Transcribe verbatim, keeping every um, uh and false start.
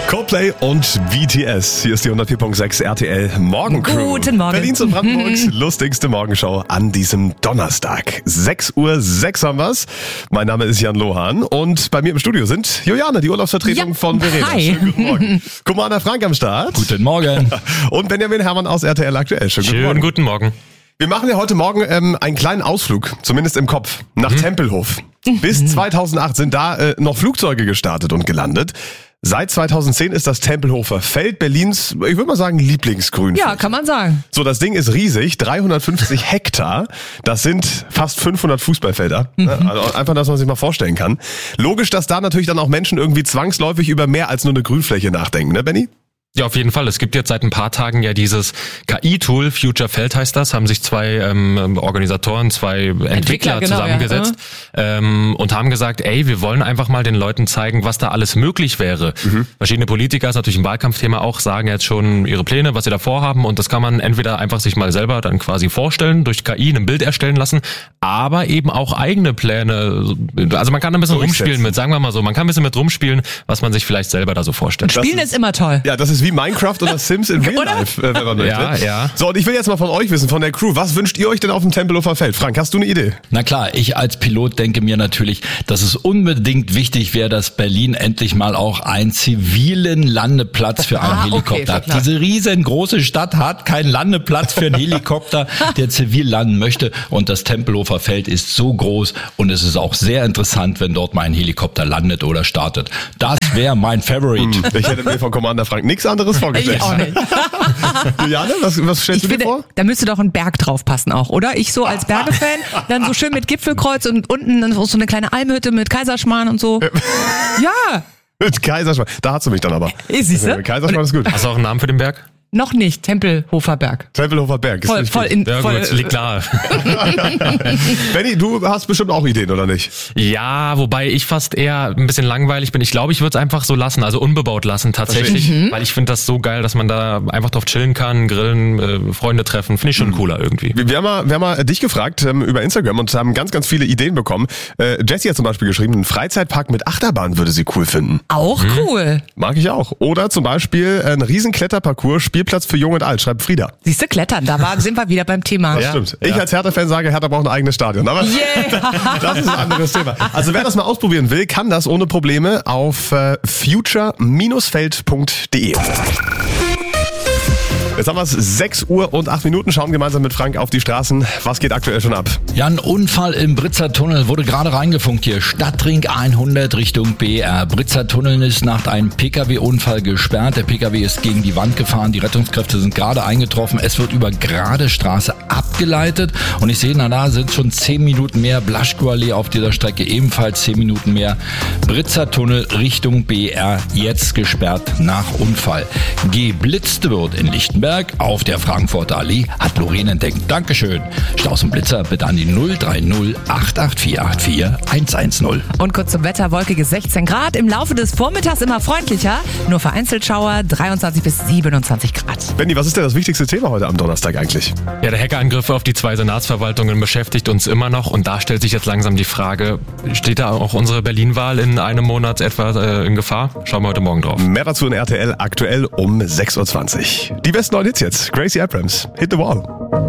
Coldplay und B T S. Hier ist die hundertvier Komma sechs R T L Morgencrew. Guten Morgen. Berlins und Brandenburgs lustigste Morgenshow an diesem Donnerstag. sechs Uhr sechs haben wir's. Mein Name ist Jan Lohan und bei mir im Studio sind Juliane, die Urlaubsvertretung Ja, von Verena. hi. Schönen guten Morgen. Commander Frank am Start. Guten Morgen. Und Benjamin Herrmann aus R T L Aktuell. Schönen, Schönen guten Morgen. guten Morgen. Wir machen ja heute Morgen ähm, einen kleinen Ausflug, zumindest im Kopf, nach Mhm. Tempelhof. Bis zweitausendacht sind da äh, noch Flugzeuge gestartet und gelandet. Seit zweitausendzehn ist das Tempelhofer Feld Berlins, ich würde mal sagen, Lieblingsgrün. Ja, kann man sagen. So, das Ding ist riesig, dreihundertfünfzig Hektar. Das sind fast fünfhundert Fußballfelder. Mhm. Also einfach, dass man sich mal vorstellen kann. Logisch, dass da natürlich dann auch Menschen irgendwie zwangsläufig über mehr als nur eine Grünfläche nachdenken, ne, Benni? Ja, auf jeden Fall. Es gibt jetzt seit ein paar Tagen ja dieses K I-Tool, Future Feld heißt das, haben sich zwei ähm, Organisatoren, zwei Entwickler, Entwickler, genau, zusammengesetzt ja. ähm, und haben gesagt, ey, wir wollen einfach mal den Leuten zeigen, was da alles möglich wäre. Mhm. Verschiedene Politiker, ist natürlich ein Wahlkampfthema auch, sagen jetzt schon ihre Pläne, was sie da vorhaben, und das kann man entweder einfach sich mal selber dann quasi vorstellen, durch K I ein Bild erstellen lassen, aber eben auch eigene Pläne. Also man kann ein bisschen Durchsetzen. rumspielen mit, sagen wir mal so, man kann ein bisschen mit rumspielen, was man sich vielleicht selber da so vorstellt. Spielen ist, ist immer toll. Ja, das ist wie Minecraft oder Sims in Real Oder? Life, äh, wenn man möchte. Ja, ja. So, und ich will jetzt mal von euch wissen, von der Crew, was wünscht ihr euch denn auf dem Tempelhofer Feld? Frank, hast du eine Idee? Na klar, ich als Pilot denke mir natürlich, dass es unbedingt wichtig wäre, dass Berlin endlich mal auch einen zivilen Landeplatz für einen Ah, okay, Helikopter hat. klar. Diese riesengroße Stadt hat keinen Landeplatz für einen Helikopter, der zivil landen möchte. Und das Tempelhofer Feld ist so groß und es ist auch sehr interessant, wenn dort mal ein Helikopter landet oder startet. Das wäre mein Favorite. Ich hätte mir von Commander Frank nichts anderes vorgestellt. Ich auch nicht. Juliane, was, was stellst Ich du dir finde, vor? da müsste doch ein Berg drauf passen auch, oder? Ich so als Bergefan, dann so schön mit Gipfelkreuz und unten dann so eine kleine Almhütte mit Kaiserschmarrn und so. Ja, Mit Kaiserschmarrn. Da hast du mich dann aber. siehst du? Kaiserschmarrn ist gut. Hast du auch einen Namen für den Berg? Noch nicht, Tempelhofer Berg. Tempelhofer Berg. Ist Voll, richtig. voll in, Ja, voll, gut, liegt klar. Benni, du hast bestimmt auch Ideen, oder nicht? Ja, wobei ich fast eher ein bisschen langweilig bin. Ich glaube, ich würde es einfach so lassen, also unbebaut lassen tatsächlich, Mhm. weil ich finde das so geil, dass man da einfach drauf chillen kann, grillen, äh, Freunde treffen. Finde ich schon cooler irgendwie. Wir wir haben mal, wir haben mal dich gefragt ähm, über Instagram und haben ganz, ganz viele Ideen bekommen. Äh, Jessie hat zum Beispiel geschrieben, einen Freizeitpark mit Achterbahn würde sie cool finden. auch cool. Mag ich auch. Oder zum Beispiel ein riesen Kletterparcours, Spielplatz für Jung und Alt, schreibt Frieda. Siehst du, klettern, da war, sind wir wieder beim Thema. Das stimmt. Ich als Hertha-Fan sage, Hertha braucht ein eigenes Stadion. Aber Yeah. das ist ein anderes Thema. Also wer das mal ausprobieren will, kann das ohne Probleme auf äh, future Feld punkt de. Jetzt haben wir es sechs Uhr und acht Minuten, schauen gemeinsam mit Frank auf die Straßen. Was geht aktuell schon ab? Ja, ein Unfall im Britzer Tunnel wurde gerade reingefunkt hier. Stadtring hundert Richtung B R. Britzer Tunnel ist nach einem Pkw-Unfall gesperrt. Der Pkw ist gegen die Wand gefahren. Die Rettungskräfte sind gerade eingetroffen. Es wird über gerade Straße abgeleitet. Und ich sehe, na da sind schon zehn Minuten mehr. Blaschko-Allee auf dieser Strecke ebenfalls zehn Minuten mehr. Britzer Tunnel Richtung B R jetzt gesperrt nach Unfall. Geblitzt wird in Lichtenberg. Auf der Frankfurter Allee hat Lorraine entdeckt. Dankeschön. Staus und Blitzer bitte an die null drei null acht acht vier acht vier eins eins null. Und kurz zum Wetter, wolkige sechzehn Grad. Im Laufe des Vormittags immer freundlicher. Nur vereinzelt Schauer, dreiundzwanzig bis siebenundzwanzig Grad. Benni, was ist denn das wichtigste Thema heute am Donnerstag eigentlich? Ja, der Hackerangriffe auf die zwei Senatsverwaltungen beschäftigt uns immer noch, und da stellt sich jetzt langsam die Frage, steht da auch unsere Berlin-Wahl in einem Monat etwa äh, in Gefahr? Schauen wir heute Morgen drauf. Mehr dazu in R T L aktuell um sechs Uhr zwanzig. Die besten neuen Hits jetzt. Gracie Abrams, Hit the Wall.